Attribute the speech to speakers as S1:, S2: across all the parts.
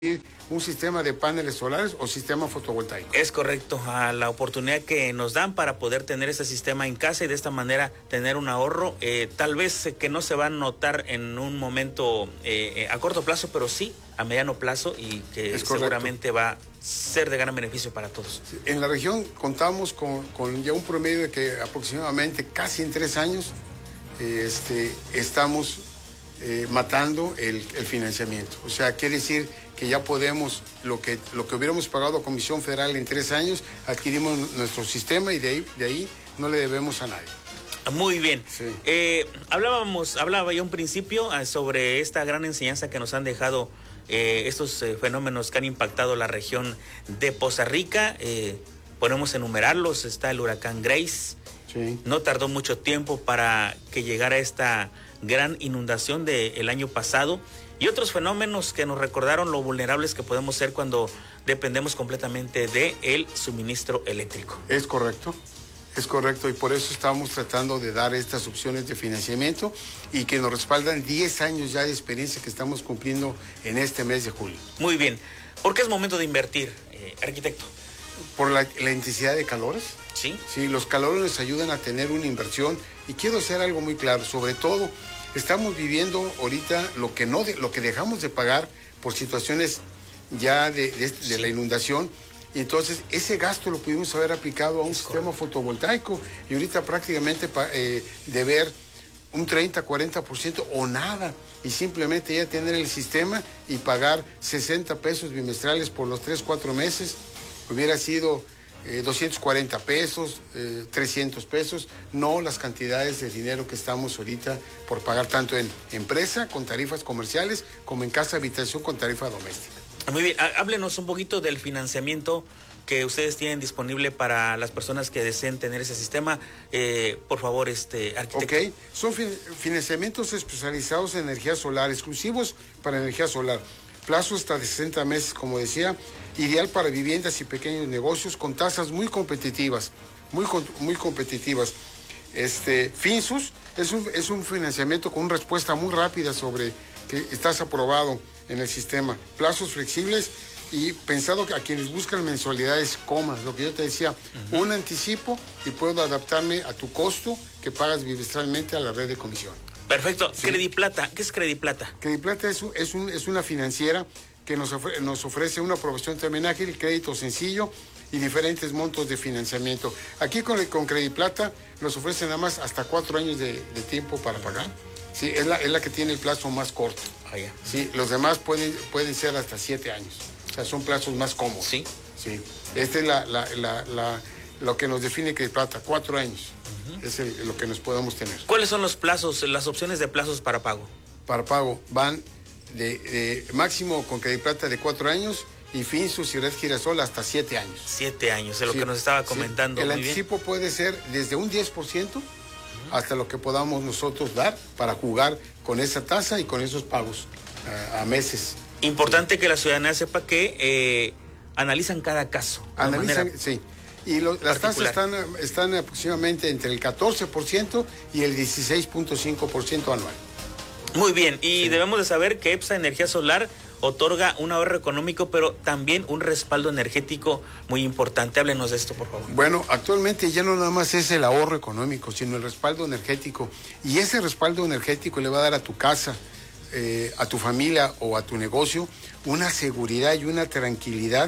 S1: un sistema de paneles solares o sistema fotovoltaico.
S2: Es correcto, a la oportunidad que nos dan para poder tener ese sistema en casa y de esta manera tener un ahorro, tal vez que no se va a notar en un momento a corto plazo, pero sí a mediano plazo y que seguramente va a ser de gran beneficio para todos.
S1: En la región contamos con ya un promedio de que aproximadamente casi en 3 años estamos matando el financiamiento. O sea, quiere decir que ya podemos, lo que hubiéramos pagado a Comisión Federal en 3 años, adquirimos nuestro sistema y de ahí no le debemos a nadie.
S2: Muy bien.
S1: Sí.
S2: Hablaba yo un principio sobre esta gran enseñanza que nos han dejado estos fenómenos que han impactado la región de Poza Rica. Podemos enumerarlos. Está el huracán Grace.
S1: Sí.
S2: No tardó mucho tiempo para que llegara esta gran inundación del año pasado y otros fenómenos que nos recordaron lo vulnerables que podemos ser cuando dependemos completamente del suministro eléctrico.
S1: Es correcto y por eso estamos tratando de dar estas opciones de financiamiento y que nos respaldan 10 años ya de experiencia que estamos cumpliendo en este mes de julio.
S2: Muy bien. ¿Por qué es momento de invertir, arquitecto?
S1: Por la intensidad de calores.
S2: Sí.
S1: Sí, los calores nos ayudan a tener una inversión y quiero hacer algo muy claro, sobre todo estamos viviendo ahorita lo que dejamos de pagar por situaciones ya de la inundación y entonces ese gasto lo pudimos haber aplicado a un sistema fotovoltaico y ahorita prácticamente deber un 30-40% o nada y simplemente ya tener el sistema y pagar 60 pesos bimestrales por los 3-4 meses hubiera sido 240 pesos, 300 pesos, no las cantidades de dinero que estamos ahorita por pagar tanto en empresa con tarifas comerciales como en casa habitación con tarifa doméstica.
S2: Muy bien, háblenos un poquito del financiamiento que ustedes tienen disponible para las personas que deseen tener ese sistema. Por favor, arquitecto.
S1: Ok, son financiamientos especializados en energía solar, exclusivos para energía solar. Plazo hasta de 60 meses, como decía, ideal para viviendas y pequeños negocios con tasas muy competitivas, muy competitivas. Finsus es un financiamiento con una respuesta muy rápida sobre que estás aprobado en el sistema. Plazos flexibles y pensado a quienes buscan mensualidades comas, lo que yo te decía, un anticipo y puedo adaptarme a tu costo que pagas bimestralmente a la red de comisión.
S2: Perfecto.
S1: Sí.
S2: Crediplata, ¿qué es Crediplata?
S1: Crediplata es una financiera que nos ofrece una aprobación también ágil, crédito sencillo y diferentes montos de financiamiento. Aquí con Crediplata nos ofrece nada más hasta 4 años de tiempo para pagar. Sí, es la que tiene el plazo más corto.
S2: Ya.
S1: Sí, los demás pueden ser hasta 7 años. O sea, son plazos más cómodos.
S2: Sí.
S1: Sí. Esta es lo que nos define Crediplata, 4 años. Es lo que nos podemos tener.
S2: ¿Cuáles son los plazos, las opciones de plazos para pago?
S1: Para pago van de máximo con Crediplata de 4 años y Finsus y Red Girasol hasta 7 años.
S2: 7 años, es lo que nos estaba comentando.
S1: Sí. El
S2: muy
S1: anticipo
S2: bien.
S1: puede ser desde un 10% hasta lo que podamos nosotros dar para jugar con esa tasa y con esos pagos a meses.
S2: Importante que la ciudadanía sepa que analizan cada caso.
S1: Analizan, sí. Y las tasas están aproximadamente entre el 14% y el 16.5% anual.
S2: Muy bien, y
S1: sí.
S2: Debemos de saber que EPSA Energía Solar otorga un ahorro económico, pero también un respaldo energético muy importante. Háblenos de esto, por favor.
S1: Bueno, actualmente ya no nada más es el ahorro económico, sino el respaldo energético. Y ese respaldo energético le va a dar a tu casa, a tu familia o a tu negocio una seguridad y una tranquilidad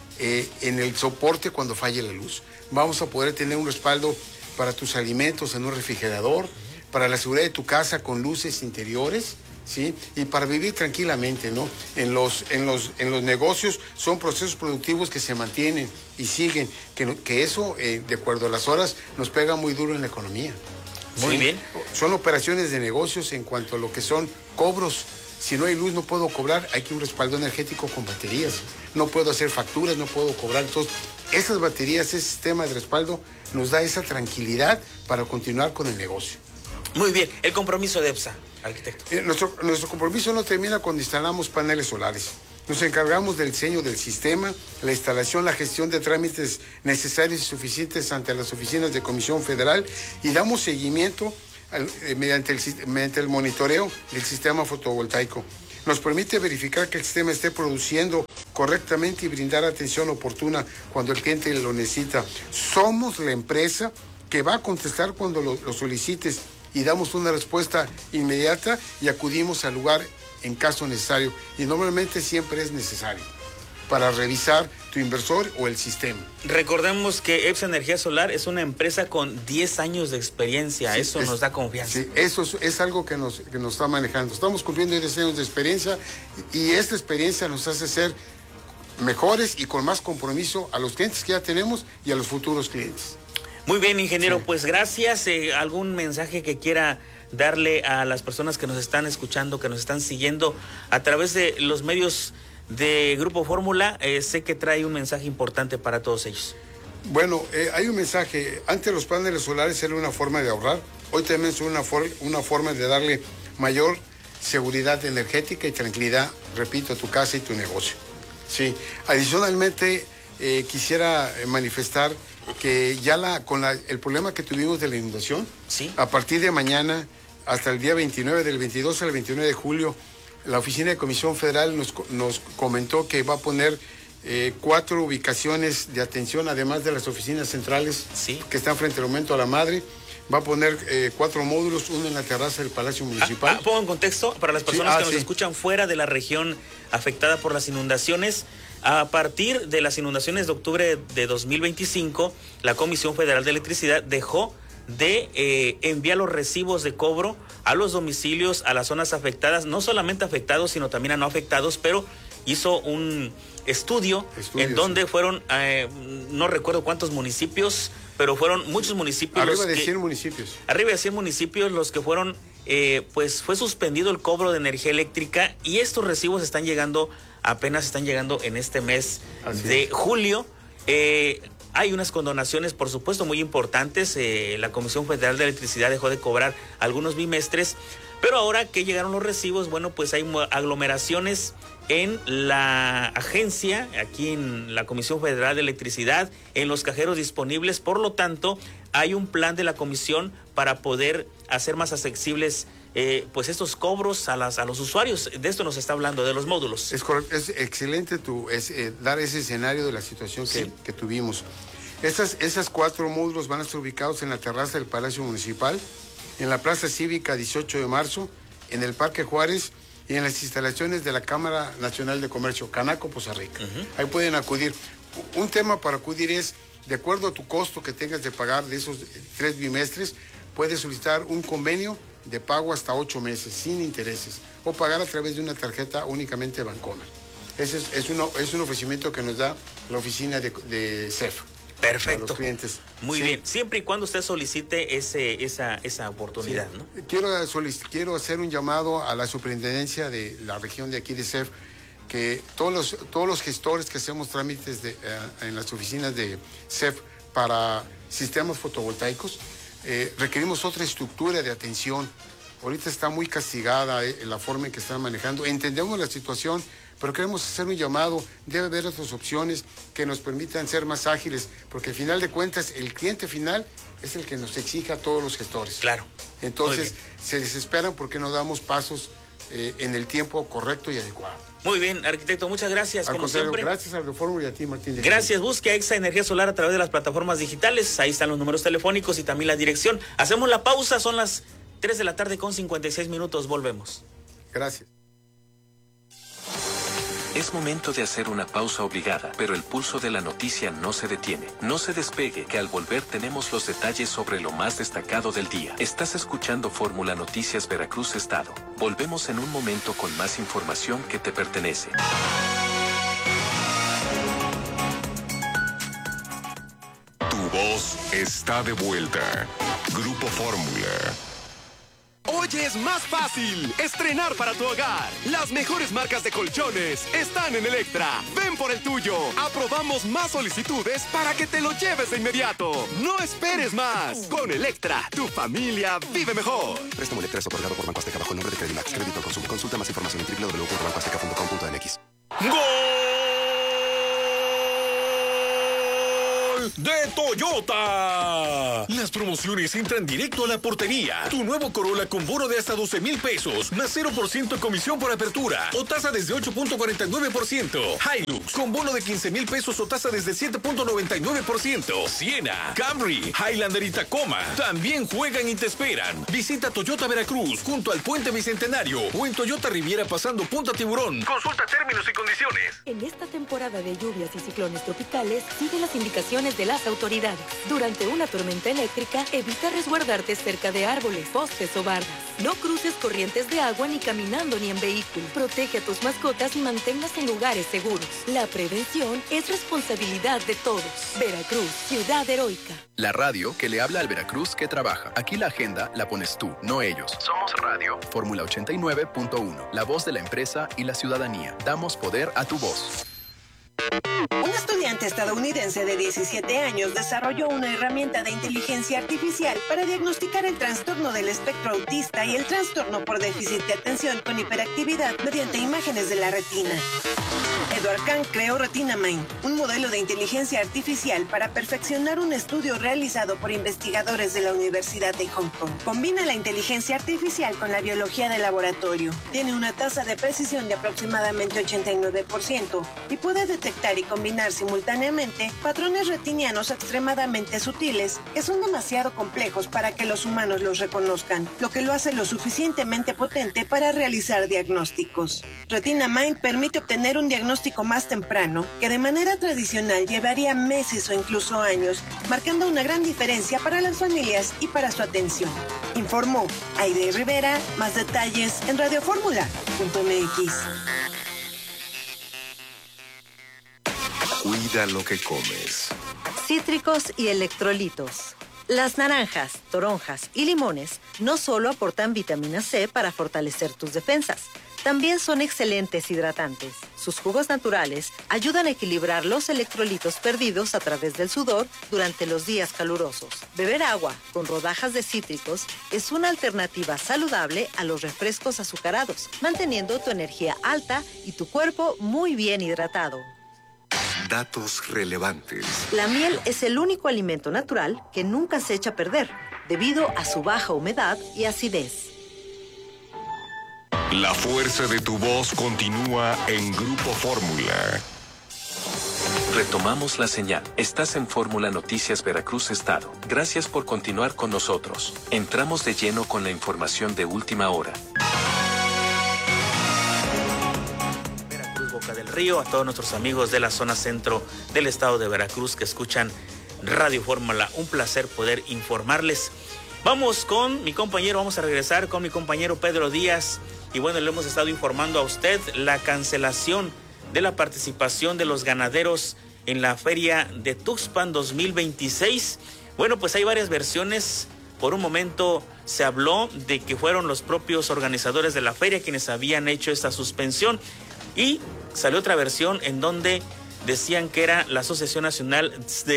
S1: en el soporte cuando falle la luz. Vamos a poder tener un respaldo para tus alimentos en un refrigerador, para la seguridad de tu casa con luces interiores, ¿sí? Y para vivir tranquilamente, ¿no? En los negocios son procesos productivos que se mantienen y siguen, que eso, de acuerdo a las horas, nos pega muy duro en la economía.
S2: Muy
S1: ¿sí?
S2: bien.
S1: Son operaciones de negocios en cuanto a lo que son cobros. Si no hay luz, no puedo cobrar, hay que un respaldo energético con baterías. No puedo hacer facturas, no puedo cobrar. Entonces, esas baterías, ese sistema de respaldo nos da esa tranquilidad para continuar con el negocio.
S2: Muy bien, el compromiso de EPSA, arquitecto.
S1: Nuestro compromiso no termina cuando instalamos paneles solares. Nos encargamos del diseño del sistema, la instalación, la gestión de trámites necesarios y suficientes ante las oficinas de Comisión Federal y damos seguimiento mediante el monitoreo del sistema fotovoltaico. Nos permite verificar que el sistema esté produciendo correctamente y brindar atención oportuna cuando el cliente lo necesita. Somos la empresa que va a contestar cuando lo solicites y damos una respuesta inmediata y acudimos al lugar en caso necesario. Y normalmente siempre es necesario para revisar tu inversor o el sistema.
S2: Recordemos que EPS Energía Solar es una empresa con 10 años de experiencia. Sí, eso nos da confianza.
S1: Sí, eso es algo que nos está manejando. Estamos cumpliendo 10 años de experiencia y esta experiencia nos hace ser mejores y con más compromiso a los clientes que ya tenemos y a los futuros clientes.
S2: Muy bien, ingeniero, sí. Pues gracias. ¿Algún mensaje que quiera darle a las personas que nos están escuchando, que nos están siguiendo a través de los medios de Grupo Fórmula? Sé que trae un mensaje importante para todos ellos.
S1: Bueno, hay un mensaje. Antes los paneles solares eran una forma de ahorrar. Hoy también son una forma de darle mayor seguridad energética y tranquilidad, repito, a tu casa y tu negocio. Sí. Adicionalmente, quisiera manifestar que ya con el problema que tuvimos de la inundación,
S2: ¿sí?
S1: A partir de mañana hasta el día 29, del 22 al 29 de julio, la Oficina de Comisión Federal nos comentó que va a poner 4 ubicaciones de atención, además de las oficinas centrales,
S2: ¿sí?
S1: Que están frente al Monumento a la Madre. Va a poner 4 módulos, uno en la terraza del Palacio Municipal.
S2: Pongo en contexto para las personas que nos escuchan fuera de la región afectada por las inundaciones. A partir de las inundaciones de octubre de 2025, la Comisión Federal de Electricidad dejó de enviar los recibos de cobro a los domicilios, a las zonas afectadas, no solamente afectados, sino también a no afectados, pero hizo un estudio en donde fueron, no recuerdo cuántos municipios, pero fueron muchos municipios.
S1: Arriba de 100 municipios.
S2: Arriba de 100 municipios los que fueron, pues fue suspendido el cobro de energía eléctrica y estos recibos apenas están llegando en este mes de julio. Hay unas condonaciones, por supuesto, muy importantes. La Comisión Federal de Electricidad dejó de cobrar algunos bimestres, pero ahora que llegaron los recibos, bueno, pues hay aglomeraciones en la agencia, aquí en la Comisión Federal de Electricidad, en los cajeros disponibles. Por lo tanto, hay un plan de la comisión para poder hacer más accesibles pues estos cobros a los usuarios. De esto nos está hablando, de los módulos.
S1: Es correcto, es excelente dar ese escenario de la situación que tuvimos. Esas 4 módulos van a estar ubicados en la terraza del Palacio Municipal, en la Plaza Cívica 18 de marzo, en el Parque Juárez y en las instalaciones de la Cámara Nacional de Comercio, Canaco, Poza Rica. Ahí pueden acudir. Un tema para acudir es, de acuerdo a tu costo que tengas de pagar de esos 3 bimestres, puedes solicitar un convenio de pago hasta 8 meses, sin intereses, o pagar a través de una tarjeta únicamente Bancomer. Ese es un ofrecimiento que nos da la oficina de CEF.
S2: Perfecto.
S1: A los clientes.
S2: Muy bien, siempre y cuando usted solicite esa oportunidad, ¿no?
S1: Quiero hacer un llamado a la superintendencia de la región de aquí de CEF, que todos los gestores que hacemos trámites en las oficinas de CEF para sistemas fotovoltaicos, requerimos otra estructura de atención. Ahorita está muy castigada la forma en que están manejando. Entendemos la situación, pero queremos hacer un llamado. Debe haber otras opciones que nos permitan ser más ágiles, porque al final de cuentas el cliente final es el que nos exige a todos los gestores.
S2: Claro.
S1: Entonces se desesperan porque no damos pasos en el tiempo correcto y adecuado.
S2: Muy bien, arquitecto, muchas gracias. Como siempre.
S1: Gracias a Reforma y a ti, Martín.
S2: Gracias. Busque a Exa Energía Solar a través de las plataformas digitales. Ahí están los números telefónicos y también la dirección. Hacemos la pausa, son las 3 de la tarde con 56 minutos. Volvemos.
S1: Gracias.
S3: Es momento de hacer una pausa obligada, pero el pulso de la noticia no se detiene. No se despegue, que al volver tenemos los detalles sobre lo más destacado del día. Estás escuchando Fórmula Noticias Veracruz Estado. Volvemos en un momento con más información que te pertenece.
S4: Tu voz está de vuelta. Grupo Fórmula.
S5: Hoy es más fácil estrenar para tu hogar. Las mejores marcas de colchones están en Electra. Ven por el tuyo. Aprobamos más solicitudes para que te lo lleves de inmediato. No esperes más. Con Electra, tu familia vive mejor.
S6: Préstamo Electra es otorgado por Banco Azteca bajo el nombre de Credimax. Crédito al consumo. Consulta más información en www.bancoazteca.com.mx.
S4: ¡Gol!
S7: Nacional de Toyota. Las promociones entran directo a la portería. Tu nuevo Corolla con bono de hasta 12,000 pesos, más 0% comisión por apertura o tasa desde 8.49%. Hilux con bono de 15,000 pesos o tasa desde 7.99%. Siena, Camry, Highlander y Tacoma también juegan y te esperan. Visita Toyota Veracruz junto al Puente Bicentenario o en Toyota Riviera pasando Punta Tiburón. Consulta términos y condiciones.
S8: En esta temporada de lluvias y ciclones tropicales, sigue las indicaciones de las autoridades. Durante una tormenta eléctrica, evita resguardarte cerca de árboles, postes o bardas. No cruces corrientes de agua ni caminando ni en vehículo. Protege a tus mascotas y manténlas en lugares seguros. La prevención es responsabilidad de todos. Veracruz, ciudad heroica.
S9: La radio que le habla al Veracruz que trabaja. Aquí la agenda la pones tú, no ellos. Somos radio. Fórmula 89.1. La voz de la empresa y la ciudadanía. Damos poder a tu voz.
S10: Un estudiante estadounidense de 17 años desarrolló una herramienta de inteligencia artificial para diagnosticar el trastorno del espectro autista y el trastorno por déficit de atención con hiperactividad mediante imágenes de la retina. Edward Kang creó Retina Mind, un modelo de inteligencia artificial para perfeccionar un estudio realizado por investigadores de la Universidad de Hong Kong. Combina la inteligencia artificial con la biología de laboratorio. Tiene una tasa de precisión de aproximadamente 89% y puede detectar y combinar simultáneamente patrones retinianos extremadamente sutiles que son demasiado complejos para que los humanos los reconozcan, lo que lo hace lo suficientemente potente para realizar diagnósticos. Retina Mind permite obtener un diagnóstico más temprano que de manera tradicional llevaría meses o incluso años, marcando una gran diferencia para las familias y para su atención. Informó Aide Rivera. Más detalles en radioformula.mx.
S4: Cuida lo que comes.
S11: Cítricos y electrolitos. Las naranjas, toronjas y limones no solo aportan vitamina C para fortalecer tus defensas, también son excelentes hidratantes. Sus jugos naturales ayudan a equilibrar los electrolitos perdidos a través del sudor durante los días calurosos. Beber agua con rodajas de cítricos es una alternativa saludable a los refrescos azucarados, manteniendo tu energía alta y tu cuerpo muy bien hidratado.
S4: Datos relevantes.
S11: La miel es el único alimento natural que nunca se echa a perder, debido a su baja humedad y acidez.
S4: La fuerza de tu voz continúa en Grupo Fórmula.
S3: Retomamos la señal. Estás en Fórmula Noticias Veracruz Estado. Gracias por continuar con nosotros. Entramos de lleno con la información de última hora.
S2: Veracruz, Boca del Río, a todos nuestros amigos de la zona centro del estado de Veracruz que escuchan Radio Fórmula. Un placer poder informarles. Vamos con mi compañero, vamos a regresar con mi compañero Pedro Díaz. Y bueno, le hemos estado informando a usted la cancelación de la participación de los ganaderos en la Feria de Tuxpan 2026. Bueno, pues hay varias versiones. Por un momento se habló de que fueron los propios organizadores de la feria quienes habían hecho esta suspensión. Y salió otra versión en donde decían que era la Asociación Nacional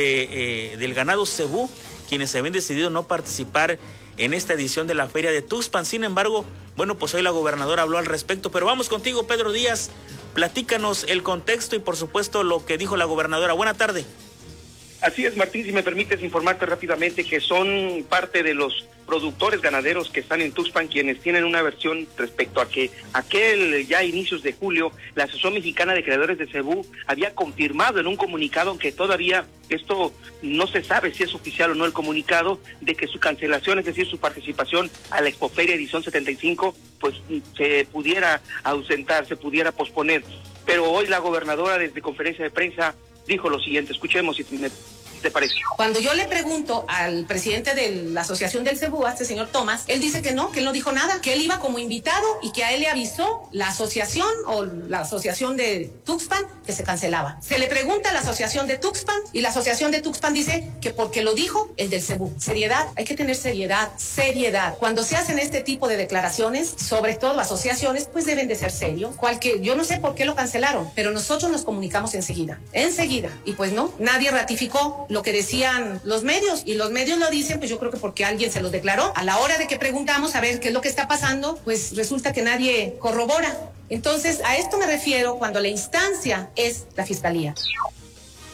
S2: del Ganado Cebú quienes habían decidido no participar en esta edición de la Feria de Tuxpan. Sin embargo, bueno, pues hoy la gobernadora habló al respecto, pero vamos contigo, Pedro Díaz. Platícanos el contexto y, por supuesto, lo que dijo la gobernadora. Buena tarde.
S12: Así es, Martín, si me permites informarte rápidamente que son parte de los productores ganaderos que están en Tuxpan quienes tienen una versión respecto a que ya a inicios de julio la Asociación Mexicana de Creadores de Cebú había confirmado en un comunicado, aunque todavía esto no se sabe si es oficial o no el comunicado, de que su cancelación, es decir, su participación a la Expoferia edición 75, pues se pudiera ausentar, se pudiera posponer. Pero hoy la gobernadora desde conferencia de prensa dijo lo siguiente, escuchemos si te parece.
S13: Cuando yo le pregunto al presidente de la Asociación del Cebú, a este señor Tomás, él dice que él no dijo nada, que él iba como invitado y que a él le avisó la asociación o la Asociación de Tuxpan que se cancelaba. Se le pregunta a la Asociación de Tuxpan y la Asociación de Tuxpan dice que porque lo dijo el del Cebú. Seriedad, hay que tener seriedad. Cuando se hacen este tipo de declaraciones, sobre todo asociaciones, pues deben de ser serios. Yo no sé por qué lo cancelaron, pero nosotros nos comunicamos enseguida. Y pues no, nadie ratificó lo que decían los medios, y los medios lo dicen, pues yo creo que porque alguien se los declaró. A la hora de que preguntamos a ver qué es lo que está pasando, pues resulta que nadie corrobora. Entonces, a esto me refiero cuando la instancia es la Fiscalía.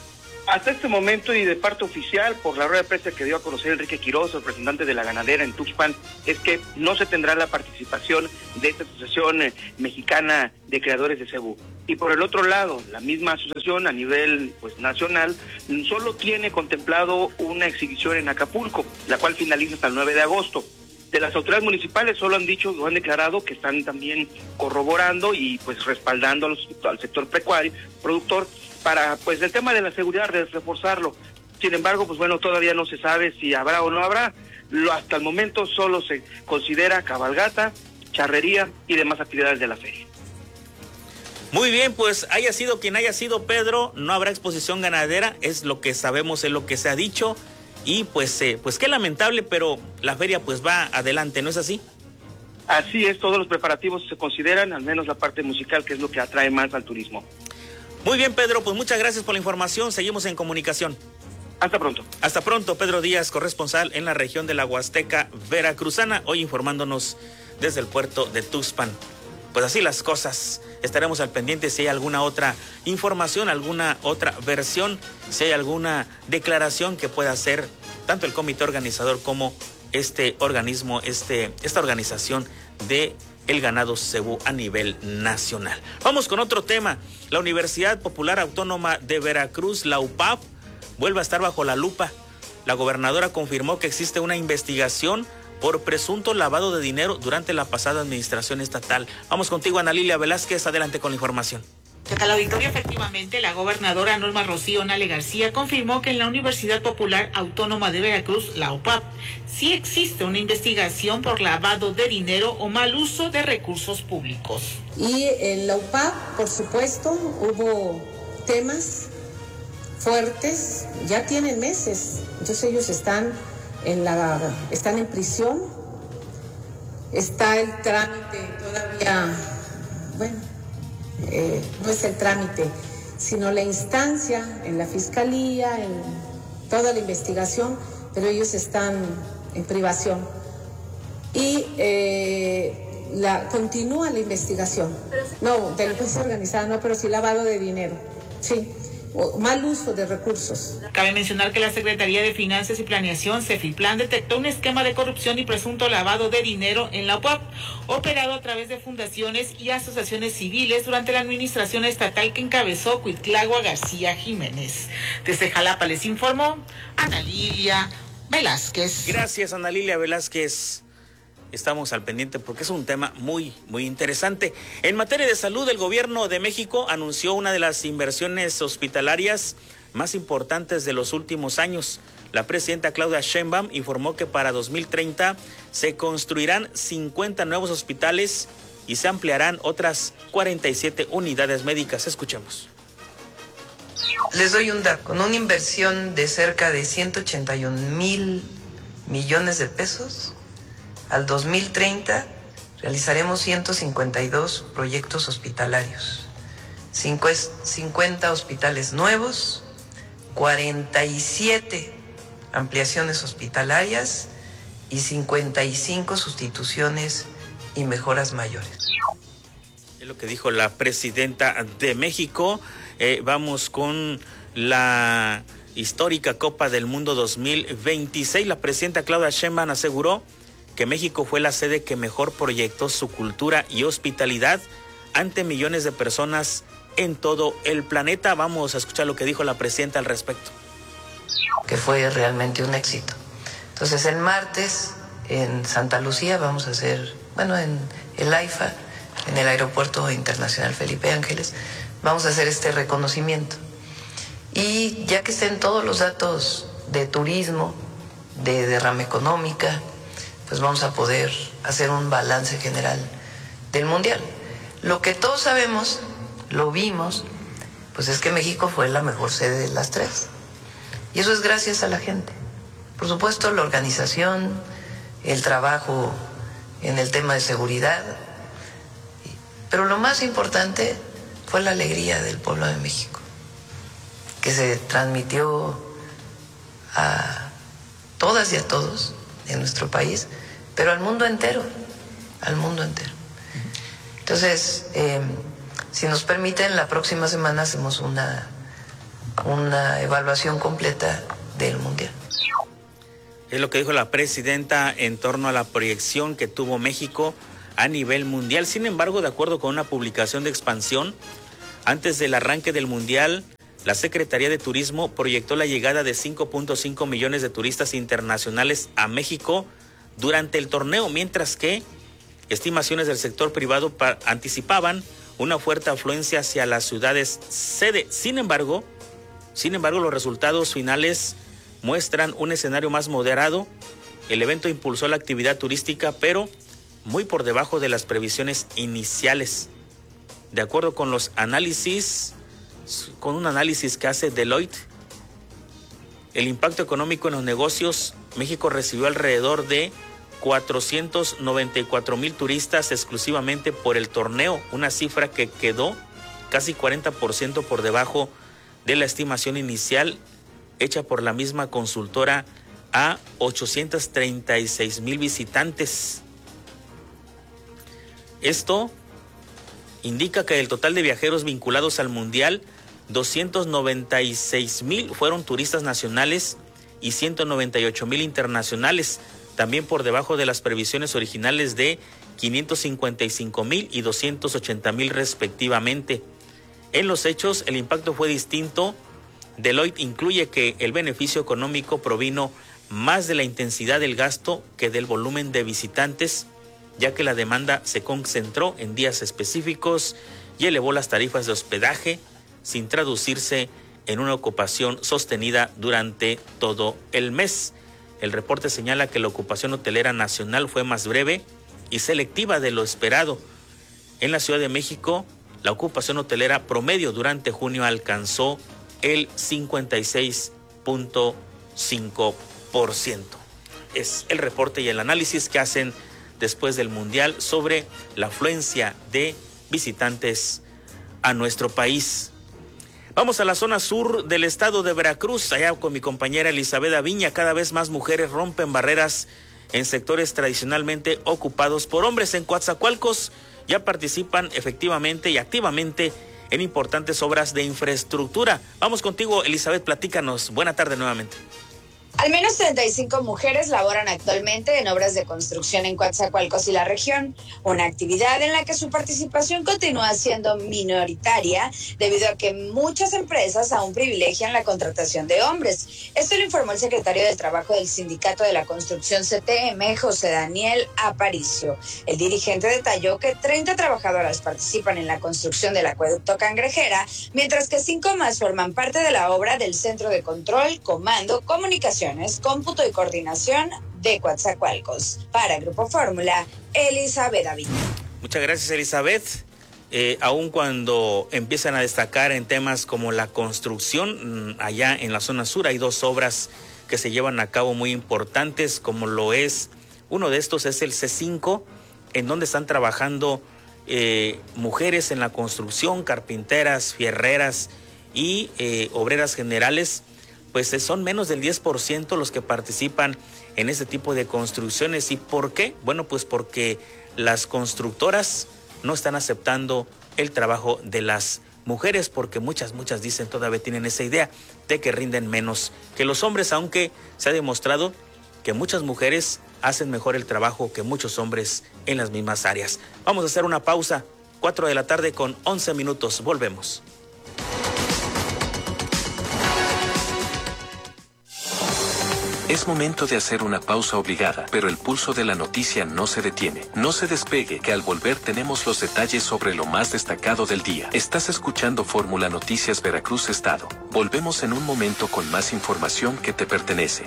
S12: Hasta este momento y de parte oficial, por la rueda de prensa que dio a conocer Enrique Quiroz, el representante de la ganadera en Tuxpan, es que no se tendrá la participación de esta Asociación Mexicana de Creadores de Cebú. Y por el otro lado, la misma asociación a nivel nacional solo tiene contemplado una exhibición en Acapulco, la cual finaliza hasta el 9 de agosto. De las autoridades municipales solo han dicho, lo han declarado, que están también corroborando y respaldando al sector pecuario, productor, para el tema de la seguridad, reforzarlo. Sin embargo, todavía no se sabe si habrá o no habrá. Hasta el momento solo se considera cabalgata, charrería y demás actividades de la feria.
S2: Muy bien, pues haya sido quien haya sido, Pedro, no habrá exposición ganadera, es lo que sabemos, es lo que se ha dicho. Y pues qué lamentable, pero la feria va adelante, ¿no es así?
S12: Así es, todos los preparativos se consideran, al menos la parte musical, que es lo que atrae más al turismo.
S2: Muy bien, Pedro, pues muchas gracias por la información, seguimos en comunicación.
S12: Hasta pronto.
S2: Hasta pronto, Pedro Díaz, corresponsal en la región de la Huasteca Veracruzana, hoy informándonos desde el puerto de Tuxpan. Pues así las cosas, estaremos al pendiente si hay alguna otra información, alguna otra versión, si hay alguna declaración que pueda hacer tanto el comité organizador como este organismo, esta organización de el ganado cebú a nivel nacional. Vamos con otro tema. La Universidad Popular Autónoma de Veracruz, la UPAV, vuelve a estar bajo la lupa. La gobernadora confirmó que existe una investigación por presunto lavado de dinero durante la pasada administración estatal. Vamos contigo, Ana Lilia Velázquez, adelante con la información.
S14: Al auditorio, efectivamente, la gobernadora Norma Rocío Nale García confirmó que en la Universidad Popular Autónoma de Veracruz, la UPAV, sí existe una investigación por lavado de dinero o mal uso de recursos públicos.
S15: Y en la UPAV, por supuesto, hubo temas fuertes, ya tienen meses, entonces ellos están en prisión, está el trámite todavía, no es el trámite, sino la instancia en la fiscalía, en toda la investigación, pero ellos están en privación. Y continúa la investigación. No, delincuencia organizada no, pero sí lavado de dinero, sí. O mal uso de recursos.
S14: Cabe mencionar que la Secretaría de Finanzas y Planeación, CEFIPLAN, detectó un esquema de corrupción y presunto lavado de dinero en la UPAV, operado a través de fundaciones y asociaciones civiles durante la administración estatal que encabezó Cuitlagua García Jiménez. Desde Jalapa les informó Ana Lilia Velázquez.
S2: Gracias, Ana Lilia Velázquez. Estamos al pendiente porque es un tema muy, muy interesante. En materia de salud, el gobierno de México anunció una de las inversiones hospitalarias más importantes de los últimos años. La presidenta Claudia Sheinbaum informó que para 2030 se construirán 50 nuevos hospitales y se ampliarán otras 47 unidades médicas. Escuchemos.
S16: Les doy un dato. Con una inversión de cerca de 181,000 millones de pesos, al 2030 realizaremos 152 proyectos hospitalarios, 50 hospitales nuevos, 47 ampliaciones hospitalarias y 55 sustituciones y mejoras mayores.
S2: Es lo que dijo la presidenta de México. Vamos con la histórica Copa del Mundo 2026. La presidenta Claudia Sheinbaum aseguró que México fue la sede que mejor proyectó su cultura y hospitalidad ante millones de personas en todo el planeta. Vamos a escuchar lo que dijo la presidenta al respecto.
S16: Que fue realmente un éxito. Entonces el martes en Santa Lucía vamos a hacer, en el AIFA, en el Aeropuerto Internacional Felipe Ángeles, vamos a hacer este reconocimiento. Y ya que estén todos los datos de turismo, de derrama económica, pues vamos a poder hacer un balance general del Mundial. Lo que todos sabemos, lo vimos, pues es que México fue la mejor sede de las tres. Y eso es gracias a la gente. Por supuesto, la organización, el trabajo en el tema de seguridad, pero lo más importante fue la alegría del pueblo de México, que se transmitió a todas y a todos en nuestro país, pero al mundo entero, Entonces, si nos permiten, la próxima semana hacemos una evaluación completa del Mundial.
S2: Es lo que dijo la presidenta en torno a la proyección que tuvo México a nivel mundial. Sin embargo, de acuerdo con una publicación de Expansión, antes del arranque del Mundial, la Secretaría de Turismo proyectó la llegada de 5.5 millones de turistas internacionales a México durante el torneo, mientras que estimaciones del sector privado anticipaban una fuerte afluencia hacia las ciudades sede. Sin embargo, los resultados finales muestran un escenario más moderado. El evento impulsó la actividad turística, pero muy por debajo de las previsiones iniciales. De acuerdo con un análisis que hace Deloitte, el impacto económico en los negocios, México recibió alrededor de 494,000 turistas exclusivamente por el torneo, una cifra que quedó casi 40% por debajo de la estimación inicial hecha por la misma consultora a 836,000 visitantes. Esto indica que del total de viajeros vinculados al Mundial, 296,000 fueron turistas nacionales y 198,000 internacionales, también por debajo de las previsiones originales de 555,000 y 280,000 respectivamente. En los hechos, el impacto fue distinto. Deloitte incluye que el beneficio económico provino más de la intensidad del gasto que del volumen de visitantes, ya que la demanda se concentró en días específicos y elevó las tarifas de hospedaje sin traducirse en una ocupación sostenida durante todo el mes. El reporte señala que la ocupación hotelera nacional fue más breve y selectiva de lo esperado. En la Ciudad de México, la ocupación hotelera promedio durante junio alcanzó el 56.5%. Es el reporte y el análisis que hacen después del Mundial sobre la afluencia de visitantes a nuestro país. Vamos a la zona sur del estado de Veracruz, allá con mi compañera Elizabeth Aviña. Cada vez más mujeres rompen barreras en sectores tradicionalmente ocupados por hombres. En Coatzacoalcos ya participan efectivamente y activamente en importantes obras de infraestructura. Vamos contigo, Elizabeth, platícanos. Buena tarde nuevamente.
S17: Al menos 35 mujeres laboran actualmente en obras de construcción en Coatzacoalcos y la región, una actividad en la que su participación continúa siendo minoritaria debido a que muchas empresas aún privilegian la contratación de hombres. Esto lo informó el secretario del Trabajo del Sindicato de la Construcción CTM, José Daniel Aparicio. El dirigente detalló que 30 trabajadoras participan en la construcción del acueducto Cangrejera, mientras que 5 más forman parte de la obra del Centro de Control, Comando, Comunicación, Cómputo y Coordinación de Coatzacoalcos. Para Grupo Fórmula, Elizabeth David.
S2: Muchas gracias, Elizabeth. Aun cuando empiezan a destacar en temas como la construcción, allá en la zona sur hay 2 obras que se llevan a cabo muy importantes, como lo es, uno de estos es el C5, en donde están trabajando mujeres en la construcción, carpinteras, fierreras y obreras generales. Pues son menos del 10% los que participan en este tipo de construcciones. ¿Y por qué? Bueno, pues porque las constructoras no están aceptando el trabajo de las mujeres, porque muchas dicen, todavía tienen esa idea de que rinden menos que los hombres, aunque se ha demostrado que muchas mujeres hacen mejor el trabajo que muchos hombres en las mismas áreas. Vamos a hacer una pausa, 4 de la tarde con 11 minutos. Volvemos.
S3: Es momento de hacer una pausa obligada, pero el pulso de la noticia no se detiene. No se despegue, que al volver tenemos los detalles sobre lo más destacado del día. Estás escuchando Fórmula Noticias Veracruz Estado. Volvemos en un momento con más información que te pertenece.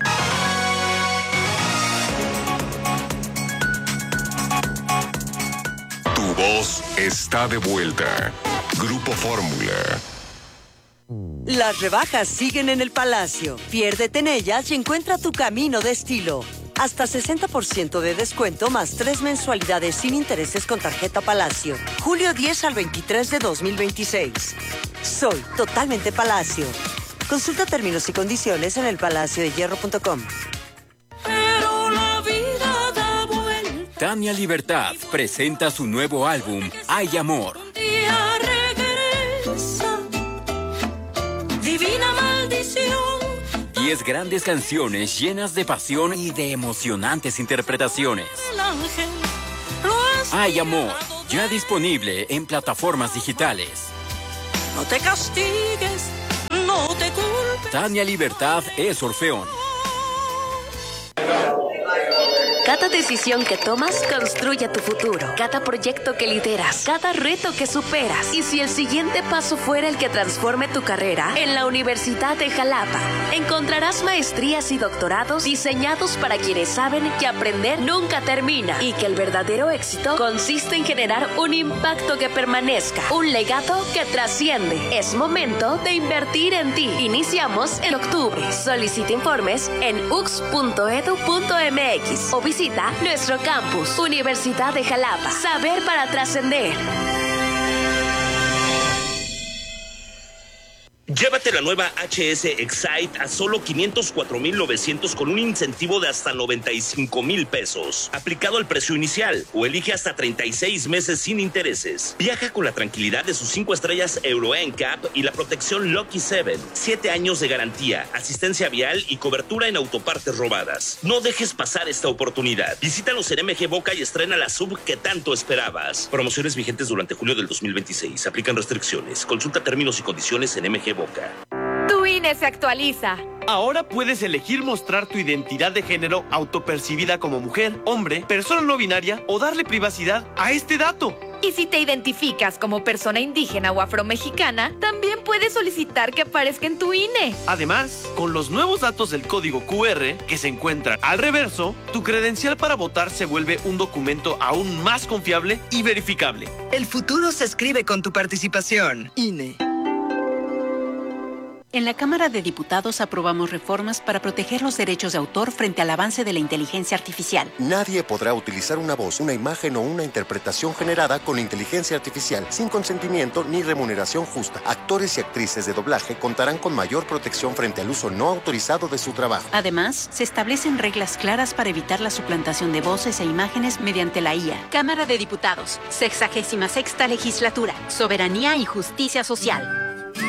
S4: Tu voz está de vuelta. Grupo Fórmula.
S18: Las rebajas siguen en el Palacio. Piérdete en ellas y encuentra tu camino de estilo. Hasta 60% de descuento más 3 mensualidades sin intereses con tarjeta Palacio. Julio 10 al 23 de 2026. Soy totalmente Palacio. Consulta términos y condiciones en elpalaciodehierro.com.
S19: Pero la vida da vuelta.
S20: Tania Libertad presenta su nuevo álbum, Hay Amor.
S19: Un día regresa. Divina
S20: 10 grandes canciones llenas de pasión y de emocionantes interpretaciones. Hay amor, ya disponible en plataformas digitales.
S19: No te castigues, no te culpes.
S20: Tania Libertad es Orfeón.
S21: Cada decisión que tomas construye tu futuro. Cada proyecto que lideras, cada reto que superas. Y si el siguiente paso fuera el que transforme tu carrera, en la Universidad de Jalapa encontrarás maestrías y doctorados diseñados para quienes saben que aprender nunca termina y que el verdadero éxito consiste en generar un impacto que permanezca, un legado que trasciende. Es momento de invertir en ti. Iniciamos en octubre. Solicita informes en ux.edu.mx o visita nuestro campus, Universidad de Jalapa. Saber para trascender.
S22: Llévate la nueva HS Excite a solo 504,900 con un incentivo de hasta 95,000 pesos, aplicado al precio inicial, o elige hasta 36 meses sin intereses. Viaja con la tranquilidad de sus 5 estrellas Euro NCAP y la protección Lucky 7. 7 años de garantía, asistencia vial y cobertura en autopartes robadas. No dejes pasar esta oportunidad. Visítanos en MG Boca y estrena la sub que tanto esperabas. Promociones vigentes durante julio del 2026. Aplican restricciones. Consulta términos y condiciones en MG Boca.
S23: Tu INE se actualiza.
S24: Ahora puedes elegir mostrar tu identidad de género autopercibida como mujer, hombre, persona no binaria o darle privacidad a este dato.
S23: Y si te identificas como persona indígena o afromexicana, también puedes solicitar que aparezca en tu INE.
S24: Además, con los nuevos datos del código QR que se encuentran al reverso, tu credencial para votar se vuelve un documento aún más confiable y verificable.
S25: El futuro se escribe con tu participación. INE.
S26: En la Cámara de Diputados aprobamos reformas para proteger los derechos de autor frente al avance de la inteligencia artificial.
S27: Nadie podrá utilizar una voz, una imagen o una interpretación generada con inteligencia artificial sin consentimiento ni remuneración justa. Actores y actrices de doblaje contarán con mayor protección frente al uso no autorizado de su trabajo.
S26: Además, se establecen reglas claras para evitar la suplantación de voces e imágenes mediante la IA.
S28: Cámara de Diputados, 66ª Legislatura, Soberanía y Justicia Social.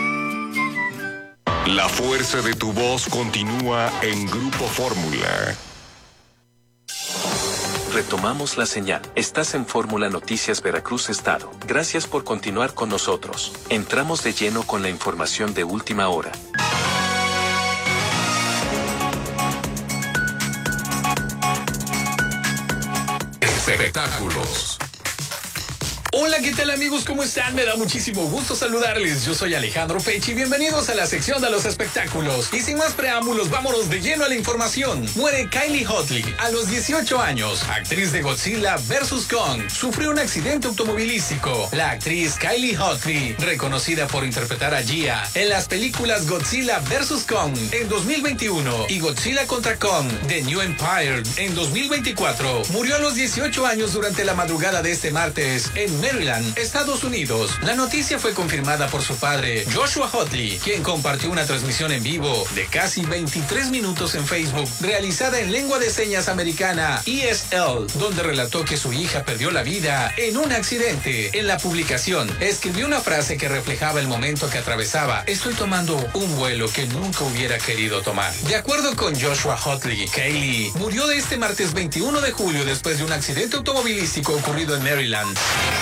S4: La fuerza de tu voz continúa en Grupo Fórmula.
S3: Retomamos la señal. Estás en Fórmula Noticias Veracruz Estado. Gracias por continuar con nosotros. Entramos de lleno con la información de última hora.
S7: Espectáculos. Hola, ¿qué tal amigos? ¿Cómo están? Me da muchísimo gusto saludarles. Yo soy Alejandro Pechi y bienvenidos a la sección de los espectáculos. Y sin más preámbulos, vámonos de lleno a la información. Muere Kylie Hotley a los 18 años, actriz de Godzilla vs. Kong. Sufrió un accidente automovilístico. La actriz Kylie Hotley, reconocida por interpretar a Gia en las películas Godzilla vs. Kong en 2021 y Godzilla contra Kong, The New Empire en 2024, murió a los 18 años durante la madrugada de este martes en Maryland, Estados Unidos. La noticia fue confirmada por su padre, Joshua Hotley, quien compartió una transmisión en vivo de casi 23 minutos en Facebook, realizada en lengua de señas americana ESL, donde relató que su hija perdió la vida en un accidente. En la publicación, escribió una frase que reflejaba el momento que atravesaba: estoy tomando un vuelo que nunca hubiera querido tomar. De acuerdo con Joshua Hotley, Kylie murió de este martes 21 de julio después de un accidente automovilístico ocurrido en Maryland.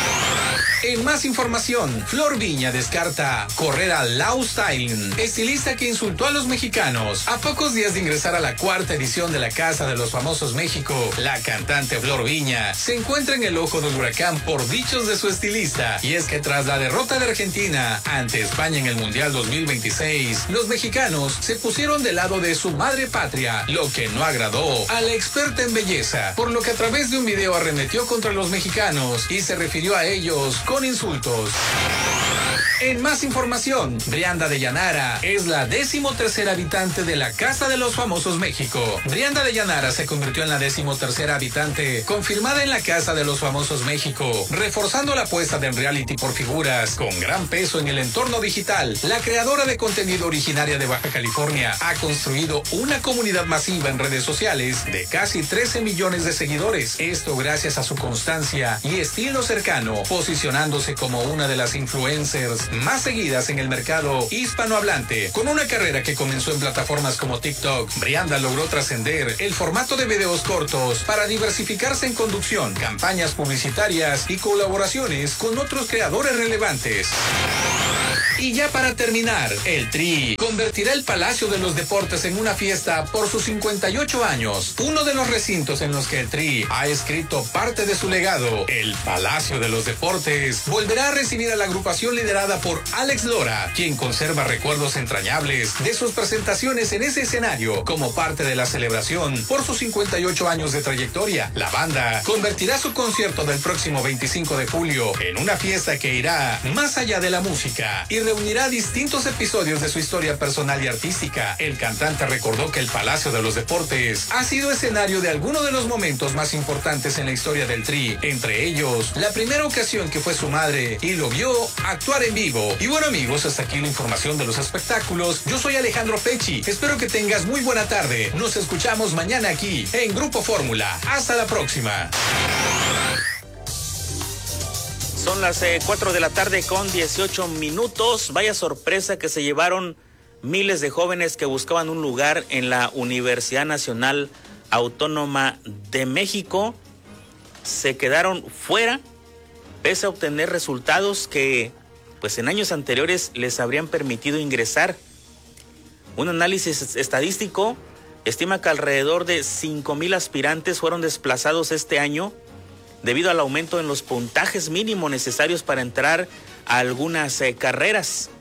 S7: En más información, Flor Viña descarta correr a Lau Styling, estilista que insultó a los mexicanos. A pocos días de ingresar a la 4ª edición de la Casa de los Famosos México, la cantante Flor Viña se encuentra en el ojo del huracán por dichos de su estilista. Y es que tras la derrota de Argentina ante España en el Mundial 2026, los mexicanos se pusieron del lado de su madre patria, lo que no agradó a la experta en belleza, por lo que a través de un video arremetió contra los mexicanos y se refirió a ellos con insultos. En más información, Brianda de Llanara es la 13ª habitante de la Casa de los Famosos México. Brianda de Llanara se convirtió en la 13ª habitante confirmada en la Casa de los Famosos México, reforzando la apuesta del reality por figuras con gran peso en el entorno digital. La creadora de contenido originaria de Baja California ha construido una comunidad masiva en redes sociales de casi 13 millones de seguidores. Esto gracias a su constancia y estilo cercano, posicionándose como una de las influencers
S1: más seguidas en el mercado hispanohablante. Con una carrera que comenzó en plataformas como TikTok, Brianda logró trascender el formato de videos cortos para diversificarse en conducción, campañas publicitarias y colaboraciones con otros creadores relevantes. Y ya para terminar, el Tri convertirá el Palacio de los Deportes en una fiesta por sus 58 años. Uno de los recintos en los que el Tri ha escrito parte de su legado, el Palacio de los Deportes, volverá a recibir a la agrupación liderada por Alex Lora, quien conserva recuerdos entrañables de sus presentaciones en ese escenario como parte de la celebración por sus 58 años de trayectoria. La banda convertirá su concierto del próximo 25 de julio en una fiesta que irá más allá de la música y reunirá distintos episodios de su historia personal y artística. El cantante recordó que el Palacio de los Deportes ha sido escenario de algunos de los momentos más importantes en la historia del Tri, entre ellos la primera ocasión que fue su madre y lo vio actuar en vivo. Y bueno, amigos, hasta aquí la información de los espectáculos. Yo soy Alejandro Pecci, espero que tengas muy buena tarde. Nos escuchamos mañana aquí en Grupo Fórmula. Hasta la próxima.
S2: Son las 4 de la tarde con 18 minutos. Vaya sorpresa que se llevaron miles de jóvenes que buscaban un lugar en la Universidad Nacional Autónoma de México. Se quedaron fuera, pese a obtener resultados que, pues, en años anteriores les habrían permitido ingresar. Un análisis estadístico estima que alrededor de 5,000 aspirantes fueron desplazados este año debido al aumento en los puntajes mínimos necesarios para entrar a algunas carreras.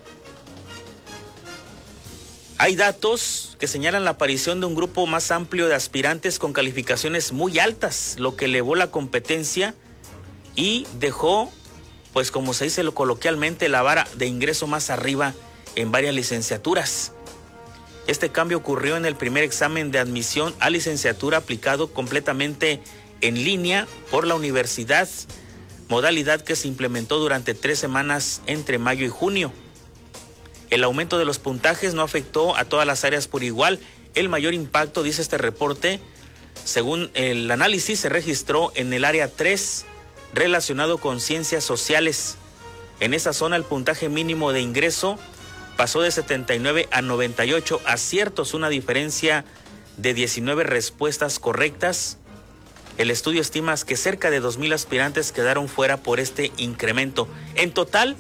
S2: Hay datos que señalan la aparición de un grupo más amplio de aspirantes con calificaciones muy altas, lo que elevó la competencia y dejó, pues como se dice coloquialmente, la vara de ingreso más arriba en varias licenciaturas. Este cambio ocurrió en el primer examen de admisión a licenciatura aplicado completamente en línea por la universidad, modalidad que se implementó durante 3 semanas entre mayo y junio. El aumento de los puntajes no afectó a todas las áreas por igual. El mayor impacto, dice este reporte, según el análisis, se registró en el área 3, relacionado con ciencias sociales. En esa zona el puntaje mínimo de ingreso pasó de 79 a 98 aciertos, una diferencia de 19 respuestas correctas. El estudio estima que cerca de 2,000 aspirantes quedaron fuera por este incremento. En total,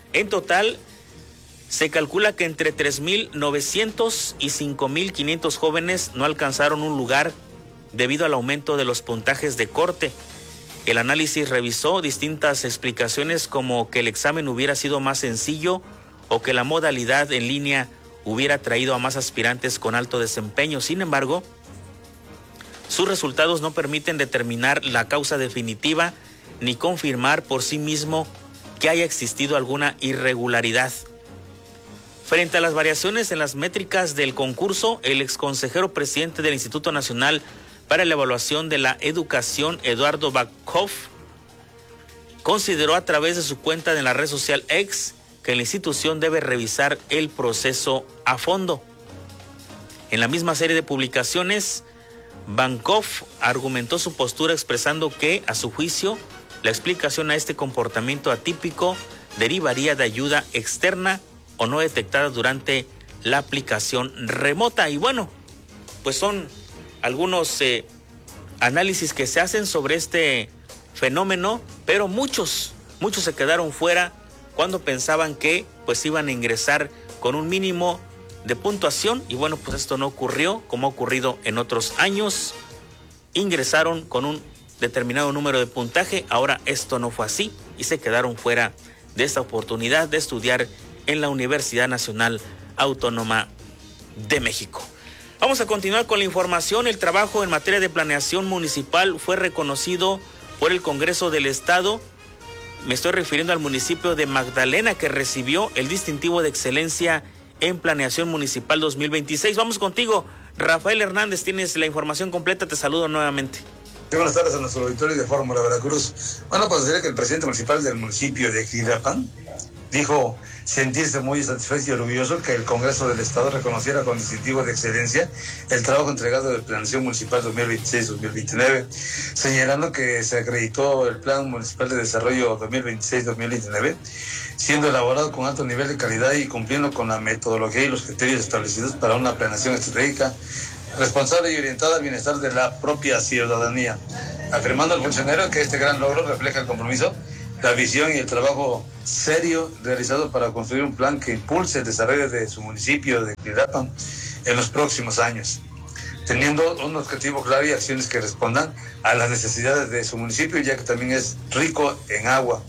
S2: se calcula que entre 3,900 y 5,500 jóvenes no alcanzaron un lugar debido al aumento de los puntajes de corte. El análisis revisó distintas explicaciones como que el examen hubiera sido más sencillo o que la modalidad en línea hubiera traído a más aspirantes con alto desempeño. Sin embargo, sus resultados no permiten determinar la causa definitiva ni confirmar por sí mismo que haya existido alguna irregularidad. Frente a las variaciones en las métricas del concurso, el exconsejero presidente del Instituto Nacional para la Evaluación de la Educación, Eduardo Bakov, consideró a través de su cuenta en la red social X que la institución debe revisar el proceso a fondo. En la misma serie de publicaciones, Bankov argumentó su postura expresando que, a su juicio, la explicación a este comportamiento atípico derivaría de ayuda externa o no detectada durante la aplicación remota. Y bueno, pues son algunos análisis que se hacen sobre este fenómeno, pero muchos se quedaron fuera cuando pensaban que pues iban a ingresar con un mínimo de puntuación y bueno, pues esto no ocurrió como ha ocurrido en otros años. Ingresaron con un determinado número de puntaje, ahora esto no fue así y se quedaron fuera de esta oportunidad de estudiar en la Universidad Nacional Autónoma de México. Vamos a continuar con la información. El trabajo en materia de planeación municipal fue reconocido por el Congreso del Estado. Me estoy refiriendo al municipio de Magdalena, que recibió el distintivo de excelencia en planeación municipal 2026. Vamos contigo, Rafael Hernández, tienes la información completa, te saludo nuevamente.
S5: Buenas tardes a nuestro auditorio de Fórmula Veracruz. Bueno, pues diré que el presidente municipal del municipio de Quilapán dijo sentirse muy satisfecho y orgulloso que el Congreso del Estado reconociera con distintivo de excelencia el trabajo entregado de planeación municipal 2026-2029, señalando que se acreditó el Plan Municipal de Desarrollo 2026-2029 siendo elaborado con alto nivel de calidad y cumpliendo con la metodología y los criterios establecidos para una planeación estratégica responsable y orientada al bienestar de la propia ciudadanía, afirmando al funcionario que este gran logro refleja el compromiso, la visión y el trabajo serio realizado para construir un plan que impulse el desarrollo de su municipio de Xilapa en los próximos años, teniendo un objetivo claro y acciones que respondan a las necesidades de su municipio, ya que también es rico en agua.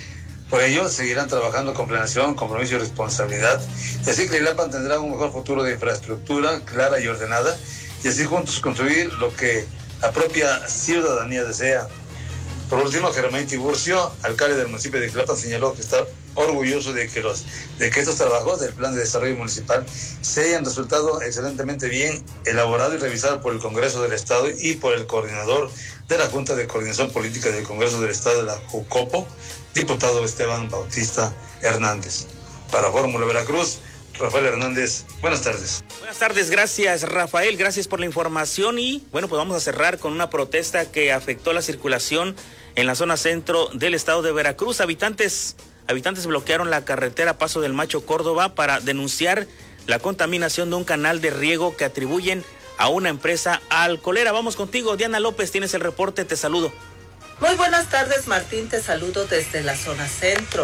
S5: Por ello, seguirán trabajando con planeación, compromiso y responsabilidad, y así Xilapa tendrá un mejor futuro de infraestructura clara y ordenada, y así juntos construir lo que la propia ciudadanía desea. Por último, Germán Tiburcio, alcalde del municipio de Xilapa, señaló que está orgulloso de que estos trabajos del Plan de Desarrollo Municipal se hayan resultado excelentemente bien elaborados y revisados por el Congreso del Estado y por el coordinador de la Junta de Coordinación Política del Congreso del Estado de la JUCOPO, diputado Esteban Bautista Hernández. Para Fórmula Veracruz, Rafael Hernández, buenas tardes.
S2: Buenas tardes, gracias Rafael, gracias por la información y bueno, pues vamos a cerrar con una protesta que afectó la circulación en la zona centro del estado de Veracruz. Habitantes bloquearon la carretera Paso del Macho Córdoba para denunciar la contaminación de un canal de riego que atribuyen a una empresa alcoholera. Vamos contigo, Diana López, tienes el reporte, te saludo.
S6: Muy buenas tardes, Martín, te saludo desde la zona centro.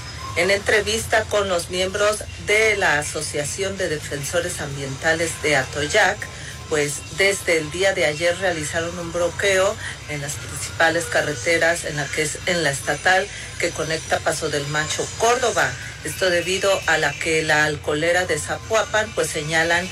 S6: En entrevista con los miembros de la Asociación de Defensores Ambientales de Atoyac, pues desde el día de ayer realizaron un bloqueo en las principales carreteras, en la estatal que conecta Paso del Macho Córdoba. Esto debido a que la alcoholera de Zapoapan pues señalan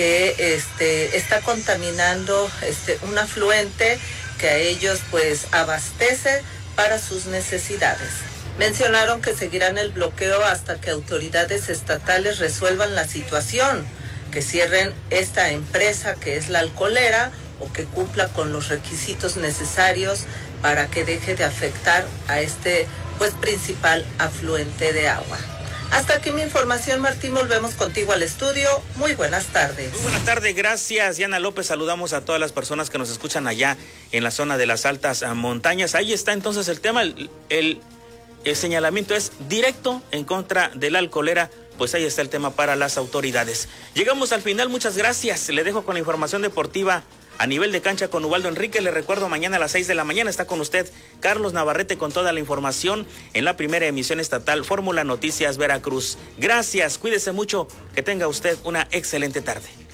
S6: que está contaminando un afluente que a ellos pues abastece para sus necesidades. Mencionaron que seguirán el bloqueo hasta que autoridades estatales resuelvan la situación, que cierren esta empresa que es la alcoholera o que cumpla con los requisitos necesarios para que deje de afectar a este pues principal afluente de agua. Hasta aquí mi información, Martín, volvemos contigo al estudio. Muy buenas tardes.
S2: Muy buenas tardes, gracias Diana López. Saludamos a todas las personas que nos escuchan allá en la zona de las altas montañas. Ahí está entonces el tema, el señalamiento es directo en contra de la alcoholera. Pues ahí está el tema para las autoridades. Llegamos al final, muchas gracias. Le dejo con la información deportiva a nivel de cancha con Ubaldo Enrique. Le recuerdo, mañana a las 6 de la mañana está con usted Carlos Navarrete con toda la información en la primera emisión estatal Fórmula Noticias Veracruz. Gracias, cuídese mucho, que tenga usted una excelente tarde.